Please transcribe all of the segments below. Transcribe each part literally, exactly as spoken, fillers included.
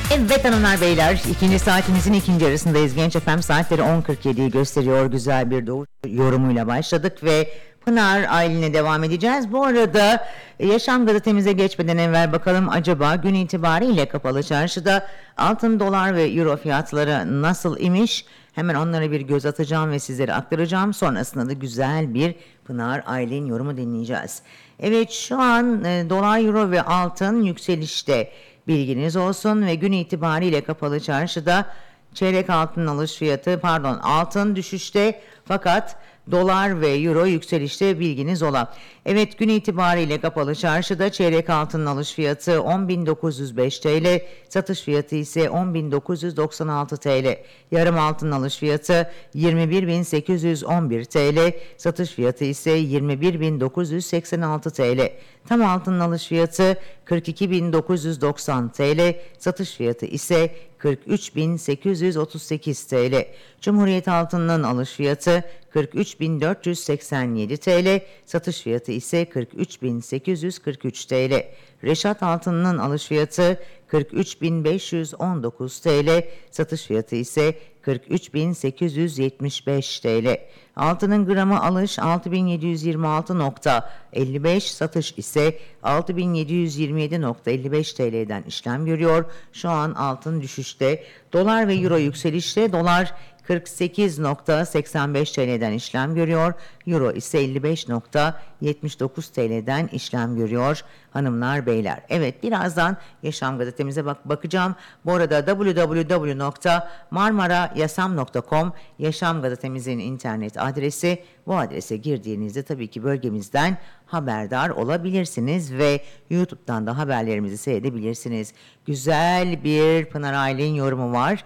Evet hanımlar beyler, ikinci saatimizin ikinci yarısındayız. Genç F M saatleri on kırk yediyi gösteriyor. Güzel bir doğu yorumuyla başladık ve Pınar Aylin'e devam edeceğiz. Bu arada Yaşam Gazetemize geçmeden evvel bakalım acaba gün itibariyle kapalı çarşıda altın, dolar ve euro fiyatları nasıl imiş? Hemen onlara bir göz atacağım ve sizlere aktaracağım. Sonrasında da güzel bir Pınar Aylin yorumu dinleyeceğiz. Evet, şu an e, dolar, euro ve altın yükselişte. Bilginiz olsun ve gün itibariyle kapalı çarşıda çeyrek altın alış fiyatı pardon altın düşüşte fakat dolar ve euro yükselişte, bilginiz ola. Evet, gün itibariyle kapalı çarşıda çeyrek altın alış fiyatı on bin dokuz yüz beş TL, satış fiyatı ise on bin dokuz yüz doksan altı TL. Yarım altın alış fiyatı yirmi bir bin sekiz yüz on bir TL, satış fiyatı ise yirmi bir bin dokuz yüz seksen altı TL. Tam altın alış fiyatı kırk iki bin dokuz yüz doksan TL, satış fiyatı ise kırk üç bin sekiz yüz otuz sekiz TL. Cumhuriyet altınının alış fiyatı kırk üç bin dört yüz seksen yedi TL, satış fiyatı ise kırk üç bin sekiz yüz kırk üç TL. Reşat altınının alış fiyatı kırk üç bin beş yüz on dokuz TL, satış fiyatı ise kırk üç bin sekiz yüz yetmiş beş TL. Altının gramı alış altı bin yedi yüz yirmi altı nokta elli beş, satış ise altı bin yedi yüz yirmi yedi nokta elli beş T L'den işlem görüyor. Şu an altın düşüşte. Dolar ve euro yükselişte. Dolar kırk sekiz nokta seksen beş T L'den işlem görüyor. Euro ise elli beş nokta yetmiş dokuz T L'den işlem görüyor hanımlar beyler. Evet, birazdan Yaşam Gazetemize bak bakacağım. Bu arada double-u double-u double-u nokta marmarayasam nokta com Yaşam Gazetemizin internet adresi. Bu adrese girdiğinizde tabii ki bölgemizden haberdar olabilirsiniz ve YouTube'dan da haberlerimizi seyredebilirsiniz. Güzel bir Pınar Aylin yorumu var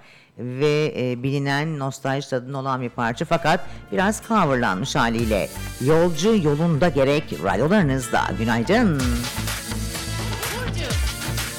ve e, bilinen nostalji tadında olan bir parça fakat biraz coverlanmış haliyle. Yolcu yolunda gerek radyolarınızda. Günaydın.